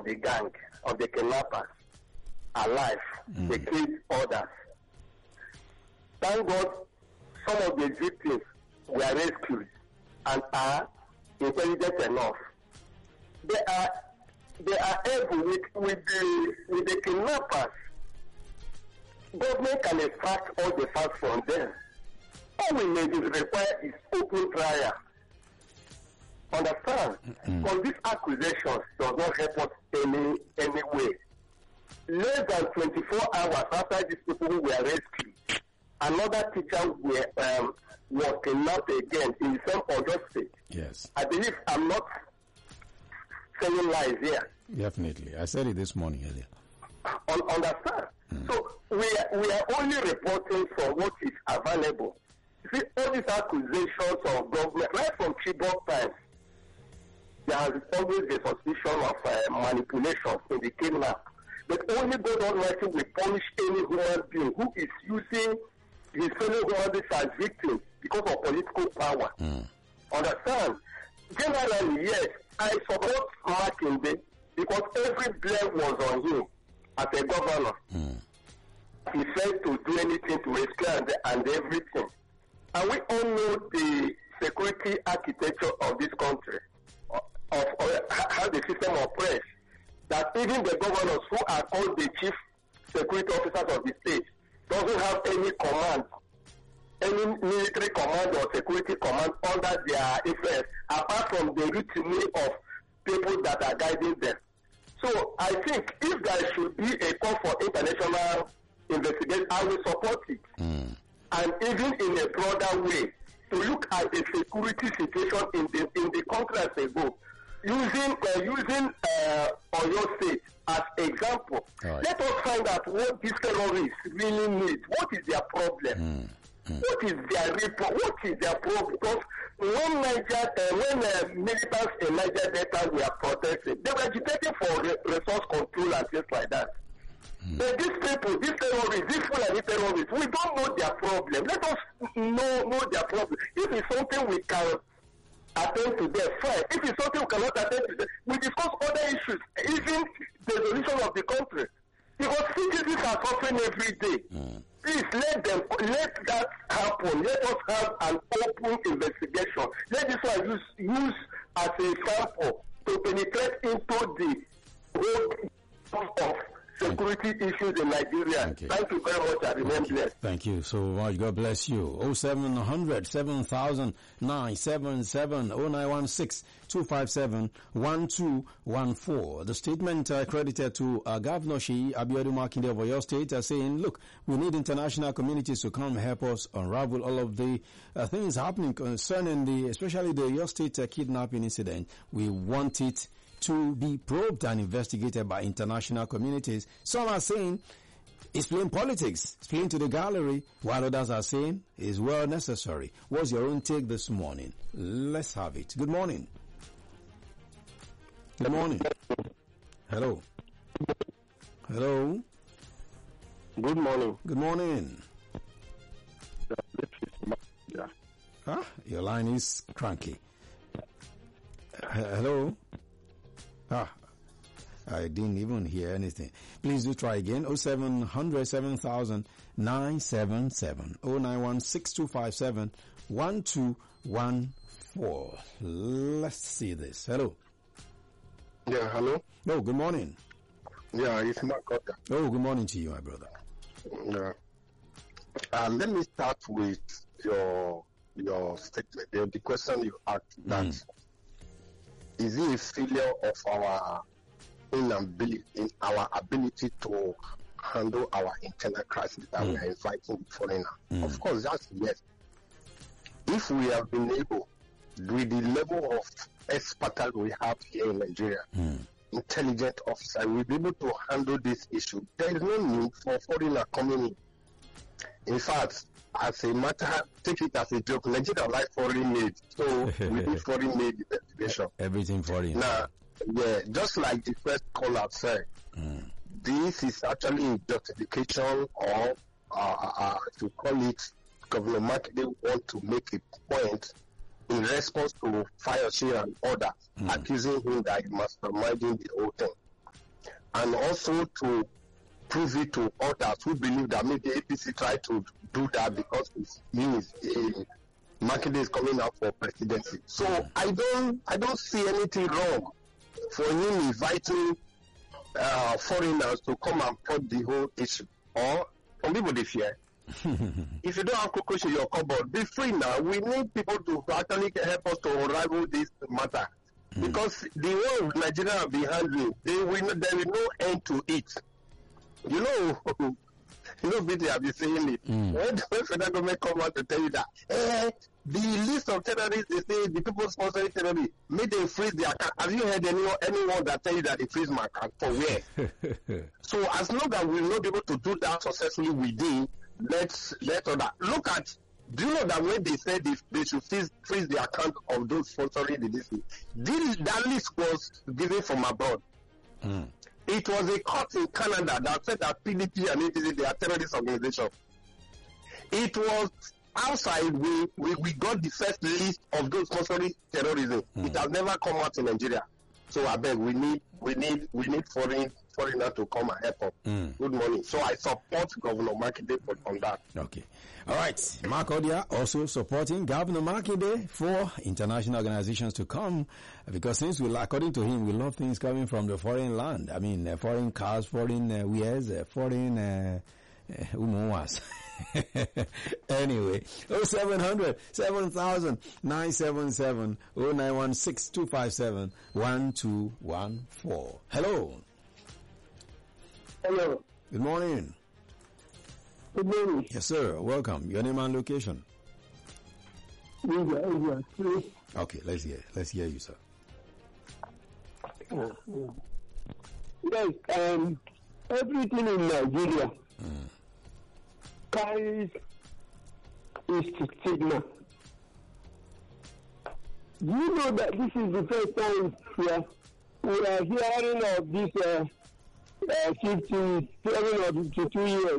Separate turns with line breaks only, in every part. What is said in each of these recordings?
of the gang, of the kidnappers, alive. They killed others. Thank God, some of the victims were rescued and are intelligent enough. They are able with the kidnappers. Government can extract all the facts from them. All we need is require is open trial. Understand? Because these accusations does not help us any way. Less than 24 hours after these people who were rescued, another teacher was kidnapped again in the same Oyo State.
Yes.
I believe I'm not saying lies here.
Definitely. I said it this morning earlier.
Understand? So we are only reporting from what is available. See, all these accusations of government, right from Chibok times, there has always the suspicion of manipulation in the kidnap. But only God Almighty will punish any human being who is using his fellow human beings as victims because of political power. Understand? Generally, yes, I support Makinde because every blame was on him as a governor. He failed to do anything to rescue and everything. And we all know the security architecture of this country, of how the system operates, that even the governors who are called the chief security officers of the state doesn't have any command, any military command or security command under their influence, apart from the routine of people that are guiding them. So I think if there should be a call for international investigation, I will support it. And even in a broader way, to look at the security situation in the country as a whole, using Oyo State as example. Right. Let us find out what these terrorists really need. What is their problem? What is their report? What is their problem? Because when militants in Niger Delta were protesting, they were agitating for resource control and things like that. But these people, these terrorists, these Fulani terrorists, we don't know their problem. Let us know their problem. If it's something we can attend to them, fine. If it's something we cannot attend to them, we discuss other issues, even the solution of the country. Because citizens are suffering every day. Please let that happen. Let us have an open investigation. Let this one use as a sample to penetrate into the whole of security issues in Nigeria. Thank you very much. I remain blessed.
Thank you so much. God bless you. 0700 7000 977 0916 257 1214. The statement credited to Governor Sheyi Abiodun Makinde of Oyo State saying, look, we need international communities to come help us unravel all of the things happening concerning especially the Oyo State kidnapping incident. We want it to be probed and investigated by international communities. Some are saying it's playing politics, it's playing to the gallery, while others are saying it's well necessary. What's your own take this morning? Let's have it. Good morning. Good morning. Hello. Hello.
Good morning.
Good morning. Your line is cranky. Hello. I didn't even hear anything. Please do try again. 0700 7000 977 0916 257 1214. Let's see this. Hello.
Yeah, hello.
Oh, good morning.
Yeah, it's Makota.
Oh, good morning to you, my brother.
Yeah. Let me start with your statement. The question you asked that is it a failure of our inability in our ability to handle our internal crisis that we are inviting the foreigner? Of course, that's yes. If we have been able, with the level of expertise we have here in Nigeria, intelligent officer, we'll be able to handle this issue. There is no need for foreigner coming in. In fact, as a matter, take it as a joke. Nigeria like foreign made, so we need foreign made investigation.
Everything foreign.
Now, yeah, just like the first caller said, this is actually a justification or to call it, Governor Makinde want to make a point in response to Fayose and others accusing him that he masterminding the whole thing. and also to prove it to others who believe that maybe APC tried to do that because Makinde is coming out for presidency. So I don't see anything wrong for him inviting foreigners to come and put the whole issue. Or some people they fear. If you don't have cockroach in your cupboard, be free now. We need people to actually help us to unravel this matter. Because the whole of Nigeria have been handling, there will no end to it. You know, BT have been saying it. When federal government come out to tell you that, the list of terrorists, they say the people sponsoring terrorists, may they freeze their account. Have you heard anyone that tell you that they freeze my account? For where? So as long as we will not be able to do that successfully within, let other look at. Do you know that when they said they should freeze the account of those sponsoring the district, that list was given from abroad. It was a court in Canada that said that PDP and APC, they are terrorist organizations. It was outside we got the first list of those sponsoring terrorism. It has never come out in Nigeria. So I beg, we need foreigners to come and help us. Good morning. So I support Governor Makinde on that.
Okay. All right. Mark Odia also supporting Governor Makinde for international organizations to come, because since according to him, we love things coming from the foreign land. I mean, foreign cars, foreign wares, foreign umuwas. Anyway, 0700 7000 977 0916 257 1214. Hello.
Hello.
Good morning.
Good morning.
Yes, sir. Welcome. Your name and location. Okay, let's hear you, sir.
Yes, everything in Nigeria carries its stigma. Do you know that this is the first time we are hearing of this 57 or 52 years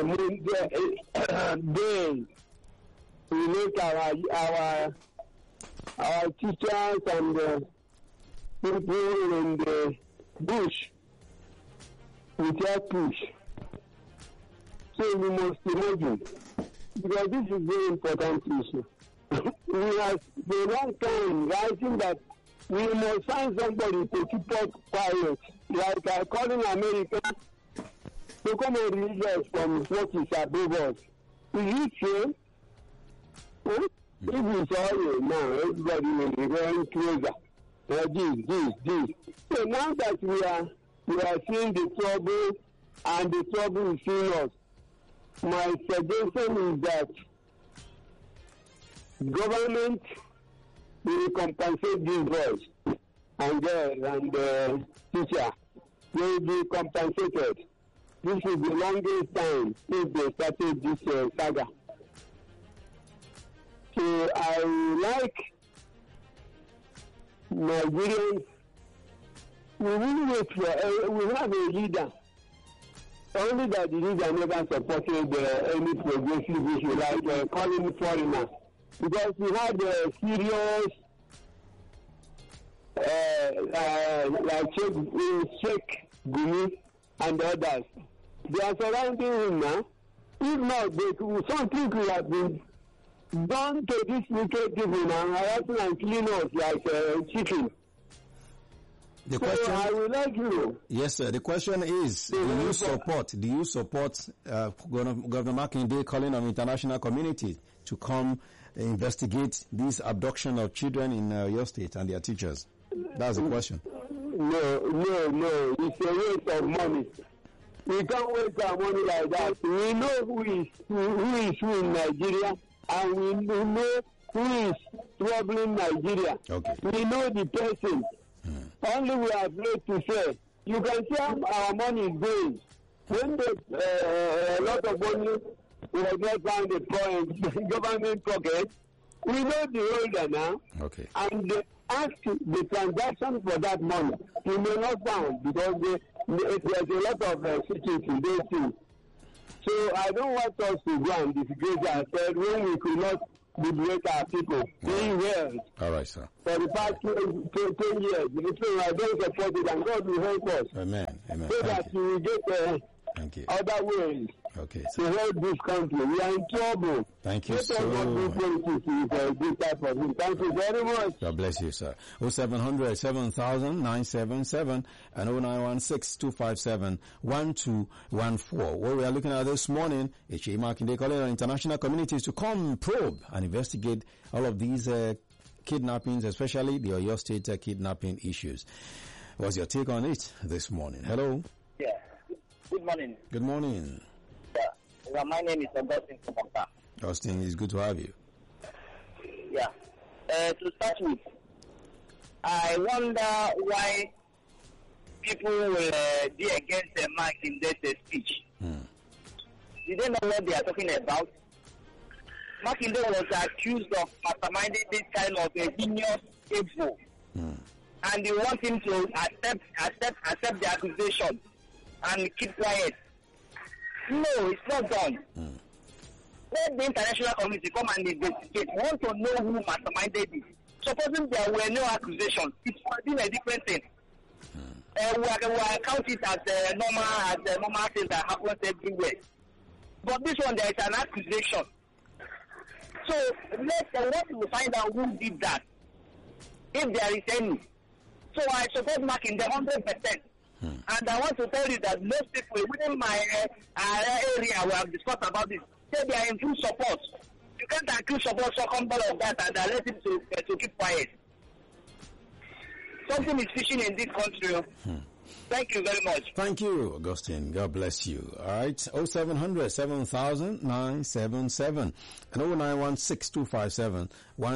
day we make our teachers and people in the bush without push. So we must imagine, because this is a very important issue. We have for a long time writing that we must find somebody to keep us quiet, like calling America to come and release us from what is above us. Is it true? If we saw you now, everybody will be going closer. This. So now that we are seeing the trouble, and the trouble is seeing us, my suggestion is that government will compensate these boys and girls and teachers. They will be compensated. This is the longest time since they started this saga. So I like Nigerians. We will wait for. We have a leader. Only that the leader never supported any progressive issue like calling foreigners, because we had serious like Sheikh Gumi and others. They are surrounding him now. If not, something could have been done to these wicked people now, harassing and killing us like chicken.
The question,
I would like you.
Yes, sir. The question is, do you support Governor Makinde calling on international community to come investigate this abduction of children in your state and their teachers? That's the question.
No. It's a waste of money. We can't waste our money like that. We know who is in Nigeria, and we know who is troubling Nigeria.
Okay.
We know the person. Only we are afraid to say. You can see how our money is going. When a lot of money was not found in government pocket, we know the holder now.
Okay.
And they ask the transaction for that money. You may not found, because there's a lot of security in those things. So I don't want us to go and disgrace ourselves when we could not
liberate our people. Doing well.
All right, sir.
For the past 10 years, I don't support it, and God will help us.
Amen. Amen.
So
Thank
that
you.
we will get
Thank you.
other ways
Okay,
to
sir.
help this country. We are in trouble.
Thank you
Let us
so
not do
much.
politics with this type of thing. Thank you very much.
God bless you, sir. 0700 7000 977 and 0916 257 1214. What we are looking at this morning is Seyi Makinde calling on international communities to come probe and investigate all of these kidnappings, especially the Oyo State kidnapping issues. What's your take on it this morning? Hello.
Yeah. Good morning.
Good morning.
Yeah. My name is Augustine Kumaka.
Austin, it's good to have you.
Yeah. To start with, I wonder why people will be against Mark in this speech. Do they know what they are talking about? Makinde was accused of masterminding this kind of a heinous evil. And they want him to accept the accusation and keep quiet. No, it's not done. Let the international community come and investigate. We want to know who masterminded it. Supposing there were no accusations, it would have been a different thing. We account it as a normal thing that happens everywhere. But this one, there is an accusation. So let me find out who did that, if there is any. So I support Mark in the 100%. And I want to tell you that most people within my area we have discussed about this, say they are in full support. You can't accuse support second ball of that and let him to keep quiet. Something is fishing in this country. Thank you very much.
Thank you, Augustine. God bless you. All right. 0700 7000 977 and 0916 257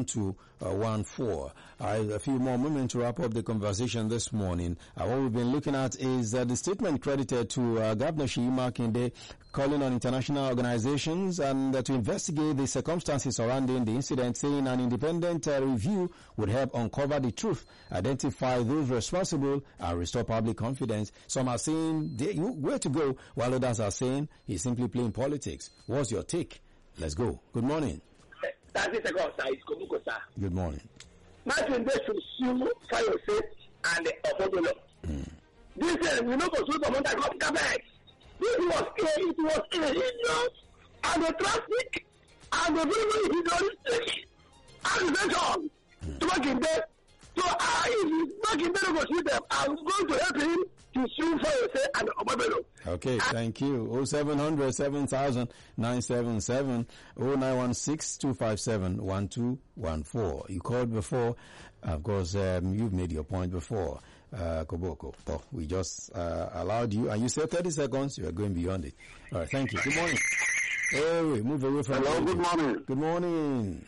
1214. A few more moments to wrap up the conversation this morning. What we've been looking at is the statement credited to Governor Seyi Makinde calling on international organizations and to investigate the circumstances surrounding the incident, saying an independent review would help uncover the truth, identify those responsible, and restore public confidence. Some are saying where to go, while others are saying he's simply playing politics. What's your take? Let's go. Good morning.
30 seconds, sir. It's Kobuko, sir.
Good morning.
Makinde should sue Fayose and Obodolo. This we know go sue someone that got cabinet. It was heinous and the traffic and the very humanistic accusation to Makinde. So if Makinde go sue them, I'm going to help him to sue Fayose and Obodolo.
Okay, thank you. 0700 7000 977 0916 257 1214. You called before. Of course, you've made your point before, Koboko. Oh, we just allowed you, and you said 30 seconds. You are going beyond it. All right, thank you. Good morning. Hey, move away from
Hello, good morning.
Good morning.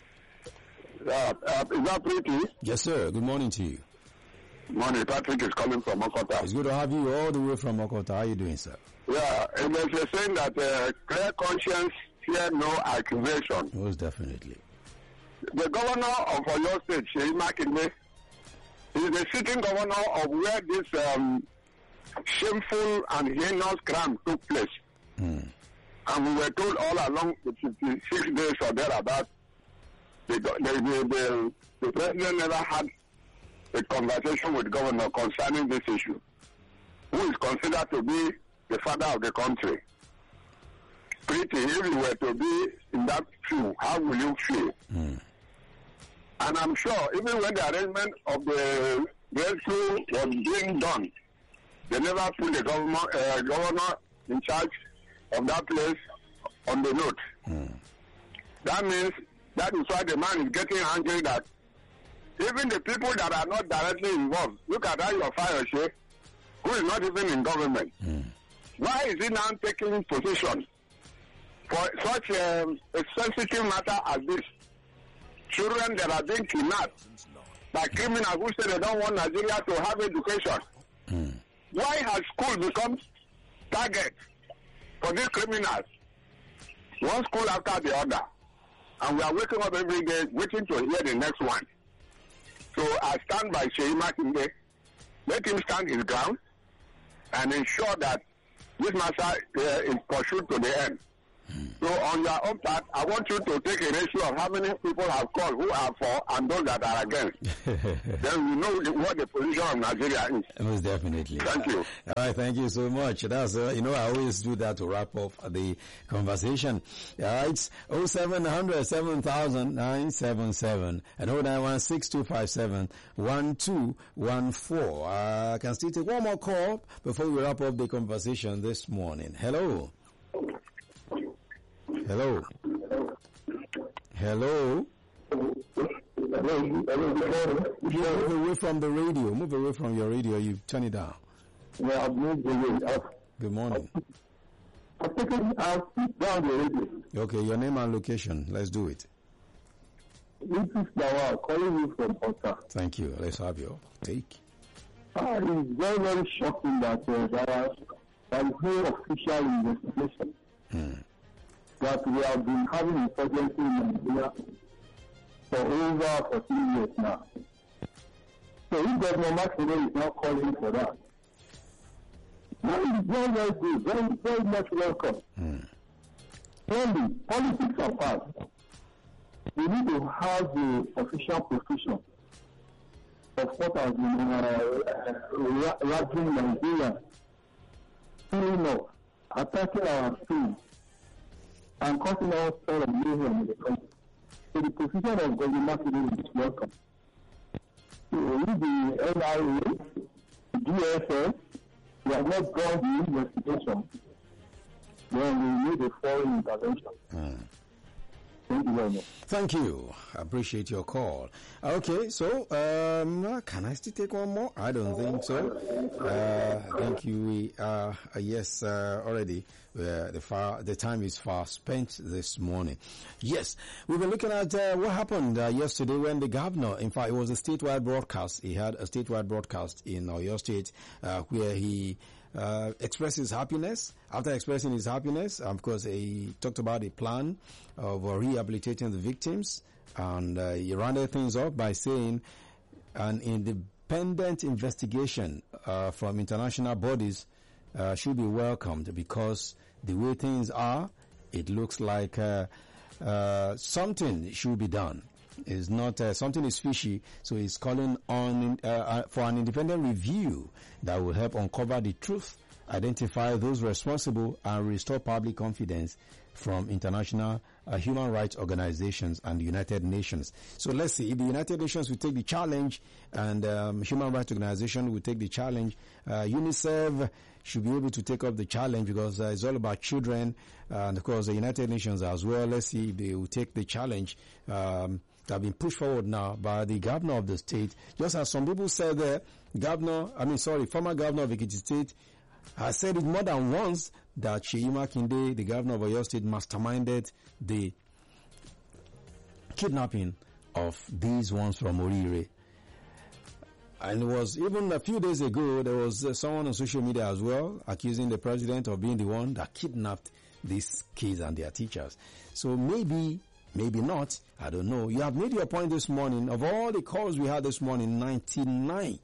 Is that pretty?
Yes, sir. Good morning to you.
Morning, Patrick is calling from Okota.
It's good to have you all the way from Okota. How are you doing, sir?
Yeah, and there's a saying that clear conscience, fear no accusation.
Most definitely.
The governor of Oyo State, Seyi Makinde, is the sitting governor of where this shameful and heinous crime took place. And we were told all along the 56 days or thereabout, the president never had a conversation with the governor concerning this issue, who is considered to be the father of the country. Pretty, if you were to be in that shoe, how will you feel? And I'm sure even when the arrangement of the rescue was being done, they never put the governor in charge of that place on the note. That means that is why the man is getting angry that even the people that are not directly involved, look at that your Fayose, who is not even in government. Why is he now taking position for such a sensitive matter as this? Children that are being kidnapped by criminals who say they don't want Nigeria to have education. Why has school become target for these criminals? One school after the other. And we are waking up every day waiting to hear the next one. So I stand by Seyi Makinde. Let him stand his ground and ensure that this matter is pursued to the end.
So on your own part, I want you to take a ratio of how many people have called who are for and those that are against. Then we know what the position of Nigeria is.
Most definitely.
Thank you.
All right, thank you so much. That's I always do that to wrap up the conversation. All right, 0700 7000 977 and 0916-257-1214. I can still take one more call before we wrap up the conversation this morning. Hello. Hello. Hello. Move away from the radio. Move away from your radio. You turn it down.
Yeah, I've moved away.
Good morning.
I've taken out down the radio.
Okay, your name and location. Let's do it.
This is Dawar calling you from Ota.
Thank you. Let's have your take.
It's very, very shocking that there is no official investigation. That we have been having insurgency in Nigeria for over 14 years now. So if Governor Makinde is now calling for that, that is very, very good, very, very much welcome. Only politics apart, we need to have the official position of what has been ravaging Nigeria, killing us, attacking our schools, and causing all sort of mayhem in the country. So the position of Governor Makinde is welcome. So if the NIA, the DSS, we have not done the investigation, then we need a foreign intervention. Thank you very much.
Thank you. I appreciate your call. Okay, so can I still take one more? I don't think so. Thank you. Yes, already. The time is far spent this morning. Yes, we've been looking at what happened yesterday when the governor, in fact, it was a statewide broadcast. He had a statewide broadcast in Oyo State where he expressed his happiness. After expressing his happiness, of course, he talked about a plan of rehabilitating the victims, and he rounded things up by saying an independent investigation from international bodies should be welcomed, because the way things are, it looks like something should be done. It's not something is fishy, so he's calling on for an independent review that will help uncover the truth, identify those responsible, and restore public confidence from international human rights organizations and the United Nations. So let's see if the United Nations will take the challenge, and human rights organization will take the challenge. UNICEF should be able to take up the challenge, because it's all about children, and of course the United Nations as well. Let's see if they will take the challenge that have been pushed forward now by the governor of the state. Just as some people said there, former governor of Ekiti State has said it more than once that Seyi Makinde, the governor of Oyo State, masterminded the kidnapping of these ones from Orire. And it was even a few days ago, there was someone on social media as well accusing the president of being the one that kidnapped these kids and their teachers. So maybe not, I don't know. You have made your point this morning. Of all the calls we had this morning, 99%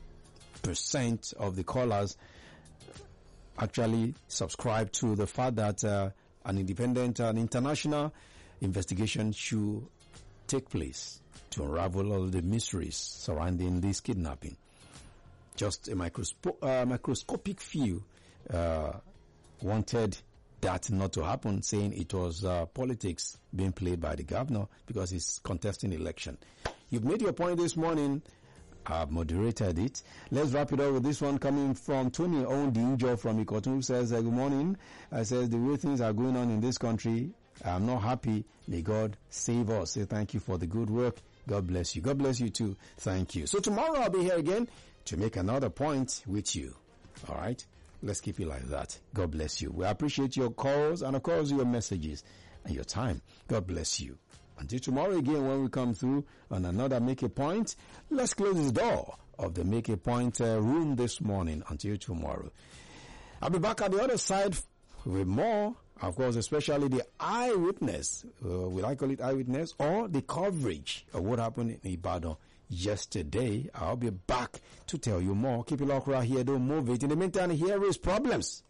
of the callers actually subscribe to the fact that an independent and international investigation should take place to unravel all the mysteries surrounding this kidnapping. Just a microscopic few wanted that not to happen, saying it was politics being played by the governor because he's contesting election. You've made your point this morning. I've moderated it. Let's wrap it up with this one coming from Tony Ondinjo from Ikotun, who says, good morning. I says, the way things are going on in this country, I'm not happy. May God save us. Say thank you for the good work. God bless you. God bless you too. Thank you. So tomorrow I'll be here again to make another point with you. All right? Let's keep it like that. God bless you. We appreciate your calls and, of course, your messages and your time. God bless you. Until tomorrow again when we come through on another Make a Point, let's close this door of the Make a Point room this morning until tomorrow. I'll be back at the other side with more, of course, especially the eyewitness, will I call it eyewitness, or the coverage of what happened in Ibadan yesterday. I'll be back to tell you more. Keep it locked right here. Don't move it. In the meantime, here is Problems